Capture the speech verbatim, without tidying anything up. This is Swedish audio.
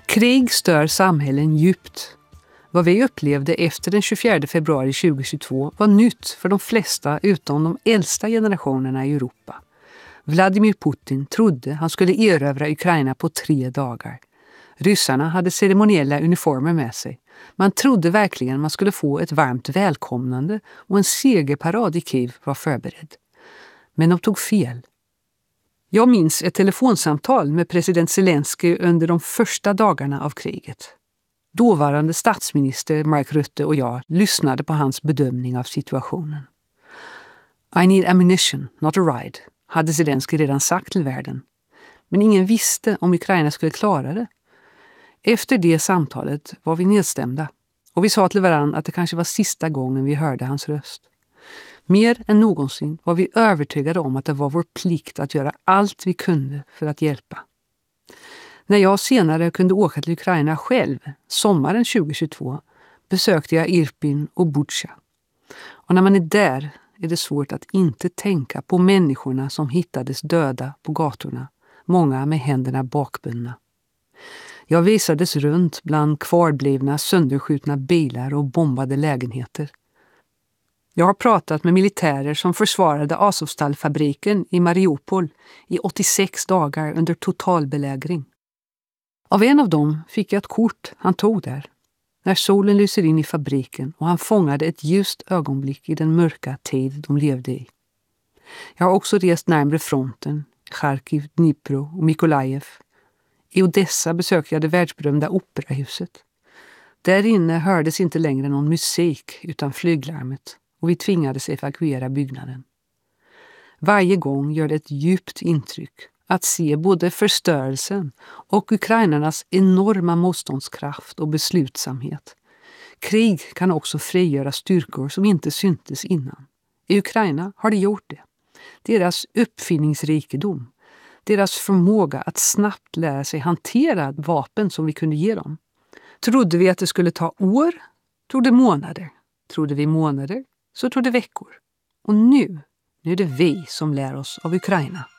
Krig stör samhällen djupt. Vad vi upplevde efter den tjugofjärde februari tjugohundratjugotvå var nytt för de flesta utom de äldsta generationerna i Europa. Vladimir Putin trodde han skulle erövra Ukraina på tre dagar. Ryssarna hade ceremoniella uniformer med sig. Man trodde verkligen man skulle få ett varmt välkomnande och en segerparad i Kiev var förberedd. Men de tog fel. Jag minns ett telefonsamtal med president Zelensky under de första dagarna av kriget. Dåvarande statsminister Mark Rutte och jag lyssnade på hans bedömning av situationen. I need ammunition, not a ride, hade Zelensky redan sagt till världen. Men ingen visste om Ukraina skulle klara det. Efter det samtalet var vi nedstämda och vi sa till varandra att det kanske var sista gången vi hörde hans röst. Mer än någonsin var vi övertygade om att det var vår plikt att göra allt vi kunde för att hjälpa. När jag senare kunde åka till Ukraina själv, sommaren tjugohundratjugotvå, besökte jag Irpin och Bucha. Och när man är där är det svårt att inte tänka på människorna som hittades döda på gatorna, många med händerna bakbundna. Jag visades runt bland kvarblivna sönderskjutna bilar och bombade lägenheter. Jag har pratat med militärer som försvarade Azovstal-fabriken i Mariupol i åttiosex dagar under totalbelägring. Av en av dem fick jag ett kort han tog där, när solen lyser in i fabriken och han fångade ett ljust ögonblick i den mörka tid de levde i. Jag har också rest närmare fronten, Charkiv, Dnipro och Mykolaiv. I Odessa besökte jag det världsberömda operahuset. Där inne hördes inte längre någon musik utan flyglarmet och vi tvingades evakuera byggnaden. Varje gång gör det ett djupt intryck att se både förstörelsen och ukrainarnas enorma motståndskraft och beslutsamhet. Krig kan också frigöra styrkor som inte syntes innan. I Ukraina har det gjort det. Deras uppfinningsrikedom, deras förmåga att snabbt lära sig hantera vapen som vi kunde ge dem. Trodde vi att det skulle ta år, trodde månader. Trodde vi månader, så trodde veckor. Och nu, nu är det vi som lär oss av Ukraina.